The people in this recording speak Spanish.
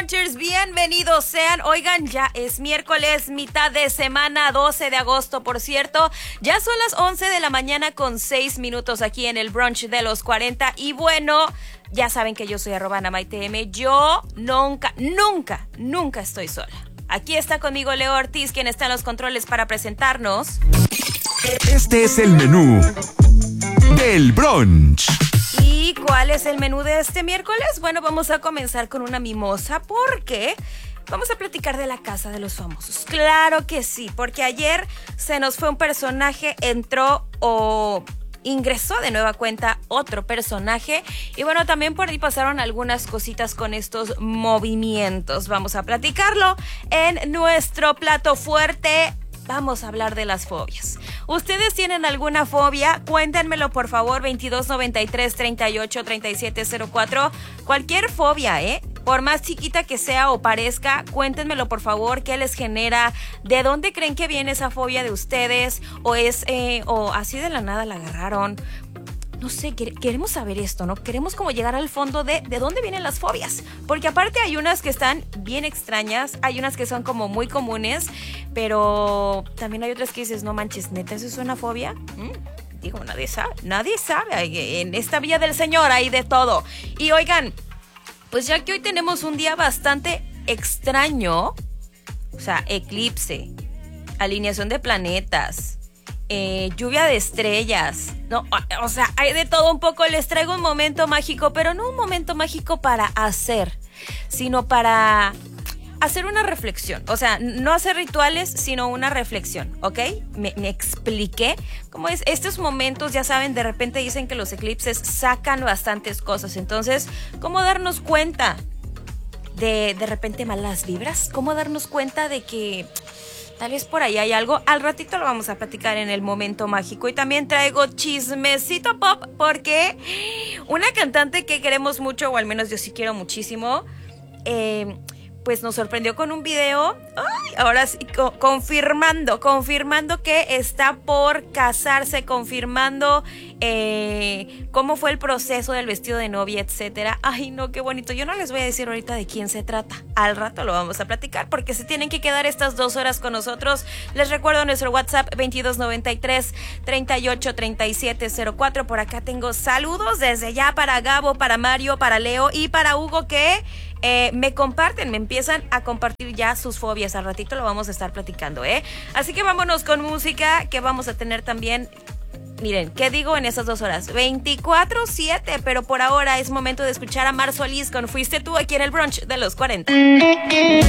Brunchers, bienvenidos sean. Oigan, ya es miércoles, mitad de semana, 12 de agosto, por cierto. Ya son las 11 de la mañana con 6 minutos aquí en el brunch de los 40. Y bueno, ya saben que yo soy @AnamaiteM. Yo nunca estoy sola. Aquí está conmigo Leo Ortiz, quien está en los controles para presentarnos. Este es el menú del brunch. ¿Y cuál es el menú de este miércoles? Bueno, vamos a comenzar con una mimosa porque vamos a platicar de la casa de los famosos. Claro que sí, porque ayer se nos fue un personaje, entró o ingresó de nueva cuenta otro personaje. Y bueno, también por ahí pasaron algunas cositas con estos movimientos. Vamos a platicarlo en nuestro plato fuerte. Vamos a hablar de las fobias. ¿Ustedes tienen alguna fobia? Cuéntenmelo, por favor, 2293-383704. Cualquier fobia, por más chiquita que sea o parezca, cuéntenmelo, por favor, qué les genera, de dónde creen que viene esa fobia de ustedes, o así de la nada la agarraron. No sé, queremos saber esto, ¿no? Queremos como llegar al fondo de dónde vienen las fobias. Porque aparte hay unas que están bien extrañas, hay unas que son como muy comunes, pero también hay otras que dices, no manches, ¿neta eso es una fobia? Digo, nadie sabe. En esta Villa del Señor hay de todo. Y oigan, pues ya que hoy tenemos un día bastante extraño, o sea, eclipse, alineación de planetas, lluvia de estrellas, no, o sea, hay de todo un poco. Les traigo un momento mágico, pero no un momento mágico para hacer, sino para hacer una reflexión. O sea, no hacer rituales, sino una reflexión, ¿ok? Me expliqué cómo es. Estos momentos, ya saben, de repente dicen que los eclipses sacan bastantes cosas. Entonces, ¿cómo darnos cuenta de repente malas vibras? ¿Cómo darnos cuenta de que tal vez por ahí hay algo? Al ratito lo vamos a platicar en el momento mágico. Y también traigo chismecito pop, porque una cantante que queremos mucho, o al menos yo sí quiero muchísimo, pues nos sorprendió con un video. Ahora sí, confirmando que está por casarse, confirmando cómo fue el proceso del vestido de novia, etcétera. Ay, no, qué bonito. Yo no les voy a decir ahorita de quién se trata. Al rato lo vamos a platicar, porque se tienen que quedar estas 2 horas con nosotros. Les recuerdo nuestro WhatsApp 2293-383704. Por acá tengo saludos desde ya para Gabo, para Mario, para Leo y para Hugo, que me comparten, me empiezan a compartir ya sus fobias. Al ratito lo vamos a estar platicando, Así que vámonos con música, que vamos a tener también. Miren, ¿qué digo en esas 2 horas? 24/7, pero por ahora es momento de escuchar a Mar Solís con Fuiste Tú, aquí en el brunch de los 40.